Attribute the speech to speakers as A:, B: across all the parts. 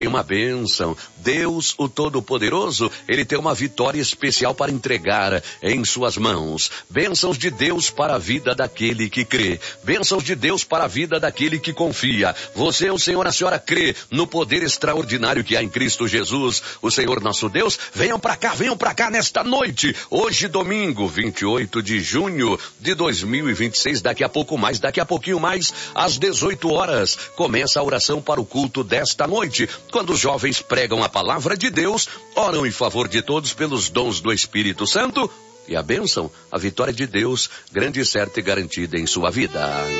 A: uma bênção. Deus, o Todo-Poderoso, Ele tem uma vitória especial para entregar em suas mãos. Bênçãos de Deus para a vida daquele que crê. Bênçãos de Deus para a vida daquele que confia. Você, o Senhor, a senhora crê no poder extraordinário que há em Cristo Jesus, o Senhor nosso Deus? Venham para cá nesta noite. Hoje, domingo, 28 de junho de 2026, daqui a pouquinho mais, às 18 horas, começa a oração para o culto desta noite, quando os jovens pregam a palavra de Deus, oram em favor de todos pelos dons do Espírito Santo e a bênção, a vitória de Deus, grande, certa e garantida em sua vida.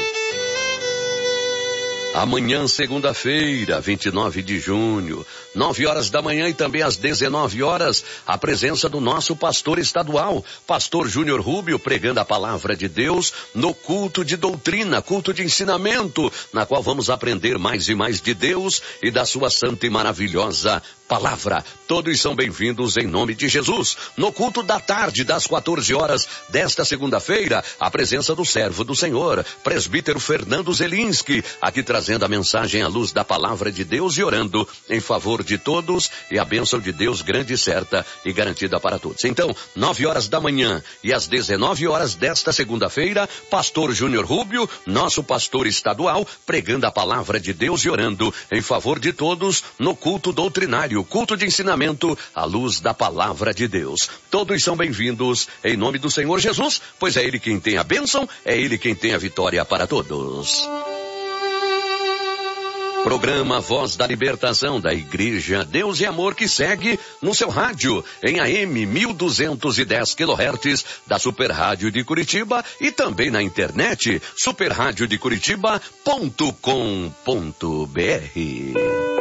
A: Amanhã, segunda-feira, 29 de junho, 9 horas da manhã e também às 19 horas, a presença do nosso pastor estadual, pastor Júnior Rubio, pregando a palavra de Deus no culto de doutrina, culto de ensinamento, na qual vamos aprender mais e mais de Deus e da sua santa e maravilhosa palavra. Todos são bem-vindos em nome de Jesus. No culto da tarde, das 14 horas desta segunda-feira, a presença do servo do Senhor, presbítero Fernando Zelinski, aqui trazendo a mensagem à luz da palavra de Deus e orando em favor de todos e a bênção de Deus grande, certa e garantida para todos. Então, 9 horas da manhã e às 19 horas desta segunda-feira, pastor Júnior Rubio, nosso pastor estadual, pregando a palavra de Deus e orando em favor de todos no culto doutrinário, culto de ensinamento à luz da palavra de Deus. Todos são bem-vindos em nome do Senhor Jesus, pois é Ele quem tem a bênção, é Ele quem tem a vitória para todos. Programa Voz da Libertação da Igreja Deus e Amor, que segue no seu rádio em AM 1210 kHz da Super Rádio de Curitiba e também na internet superradiodecuritiba.com.br.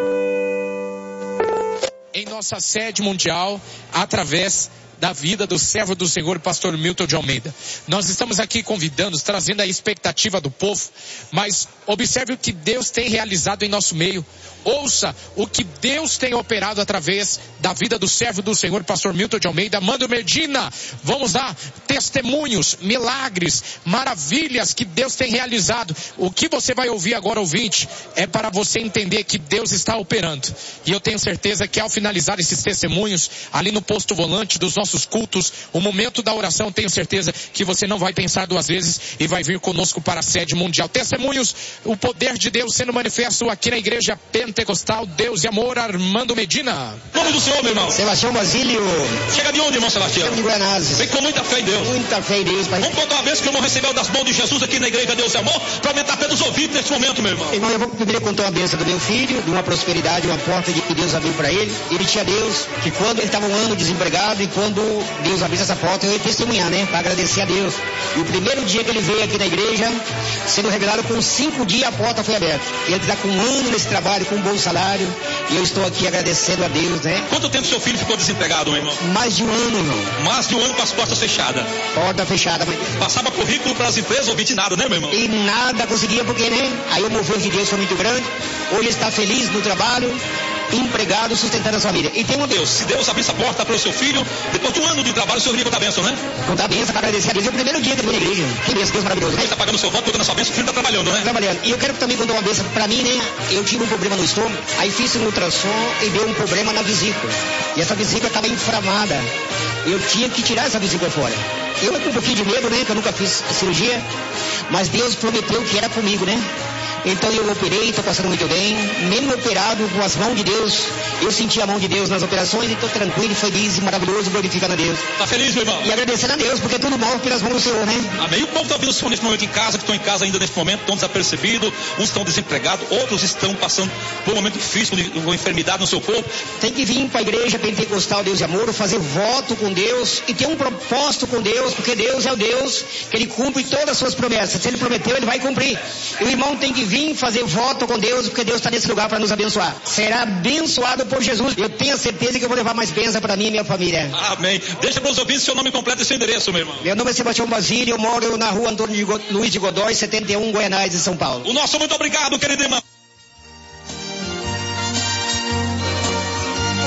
B: Em nossa sede mundial, através da vida do servo do Senhor, pastor Milton de Almeida. Nós estamos aqui convidando, trazendo a expectativa do povo, mas observe o que Deus tem realizado em nosso meio. Ouça o que Deus tem operado através da vida do servo do Senhor, pastor Milton de Almeida. Mando Medina, vamos lá, testemunhos, milagres, maravilhas que Deus tem realizado. O que você vai ouvir agora, ouvinte, é para você entender que Deus está operando. E eu tenho certeza que ao finalizar esses testemunhos, ali no posto volante dos nossos cultos, o momento da oração, tenho certeza que você não vai pensar duas vezes e vai vir conosco para a sede mundial. Testemunhos, o poder de Deus sendo manifesto aqui na igreja Pentecostal Deus e Amor, Armando Medina.
C: Nome do Senhor, meu irmão.
D: Sebastião Basílio.
C: Chega de onde, irmão Sebastião?
D: Chega de Guanazes.
C: Vem com muita fé em Deus.
D: Muita fé em Deus, pai.
C: Vamos contar uma vez que o irmão recebeu das mãos de Jesus aqui na igreja Deus e Amor, para aumentar pelos ouvidos nesse momento, meu irmão.
D: Irmão, eu vou primeiro contar uma bênção do meu filho, de uma prosperidade, uma porta que Deus abriu para ele. Ele tinha Deus, que quando ele estava um ano desempregado e quando Deus abriu essa porta, eu ia testemunhar, né? Para agradecer a Deus. E o primeiro dia que ele veio aqui na igreja, sendo revelado, com 5 dias a porta foi aberta. Ele está com um ano nesse trabalho, com um bom salário, e eu estou aqui agradecendo a Deus, né?
C: Quanto tempo seu filho ficou desempregado, meu irmão?
D: Mais de um ano, irmão.
C: Mais de um ano com as portas fechadas.
D: Porta fechada.
C: Passava currículo para as empresas, ouvir de nada, né, meu irmão?
D: E nada conseguia, porque, né? Aí o mover de Deus foi muito grande. Hoje ele está feliz no trabalho, empregado, sustentando a família. E tem um Deus.
C: Se Deus abrir essa porta para o seu filho, depois de um ano de trabalho, o senhor iria contar a bênção, né?
D: Contar a bênção para agradecer a Deus. É o primeiro dia que ele veio na igreja. Que bênção, Deus maravilhoso, né?
C: Ele está pagando o seu voto, contando a sua bênção, o filho está trabalhando, né?
D: Trabalhando. E eu quero também contar uma bênção para mim, né? Eu tive um problema no estômago, aí fiz um ultrassom e deu um problema na vesícula. E essa vesícula estava inflamada. Eu tinha que tirar essa vesícula fora. Eu com um pouquinho de medo, né? Que eu nunca fiz cirurgia. Mas Deus prometeu que era comigo, né? Então eu operei, estou passando muito bem, mesmo operado com as mãos de Deus, eu senti a mão de Deus nas operações e estou tranquilo, feliz e maravilhoso, glorificando a Deus.
C: Tá feliz, meu irmão?
D: E agradecendo a Deus, porque tudo move pelas mãos do Senhor, né?
C: Amém. O povo está ouvindo o Senhor nesse momento em casa, que estão em casa ainda nesse momento, estão desapercebidos, uns estão desempregados, outros estão passando por um momento difícil, com enfermidade no seu corpo.
D: Tem que vir para a igreja Pentecostal Deus e Amor, fazer voto com Deus e ter um propósito com Deus, porque Deus é o Deus que Ele cumpre todas as suas promessas. Se Ele prometeu, Ele vai cumprir. E o irmão tem que vir fazer voto com Deus, porque Deus está nesse lugar para nos abençoar. Será abençoado por Jesus. Eu tenho a certeza que eu vou levar mais bênção para mim e minha família.
C: Amém. Deixa para os ouvintes seu nome completo e seu endereço, meu irmão.
D: Meu nome é Sebastião Basílio, eu moro na rua Antônio Luiz de Godói, 71, Goianás, em São Paulo.
C: O nosso muito obrigado, querido irmão.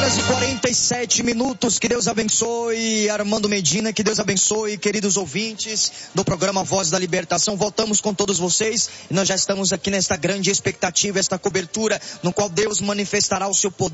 E: horas e 47 minutos. Que Deus abençoe Armando Medina, que Deus abençoe queridos ouvintes do programa Voz da Libertação. Voltamos com todos vocês e nós já estamos aqui nesta grande expectativa, esta cobertura no qual Deus manifestará o seu poder